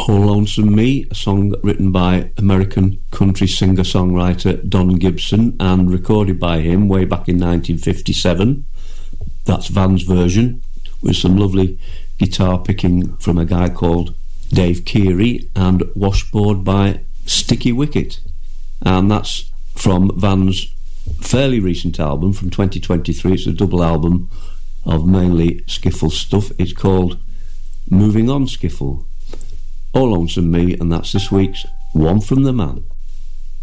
Oh Lonesome Me, a song written by American country singer-songwriter Don Gibson and recorded by him way back in 1957. That's Van's version, with some lovely guitar picking from a guy called Dave Keary and washboard by Sticky Wicket. And that's from Van's fairly recent album from 2023. It's a double album of mainly skiffle stuff. It's called Moving On Skiffle. Oh Lonesome Me, and that's this week's One from the Man.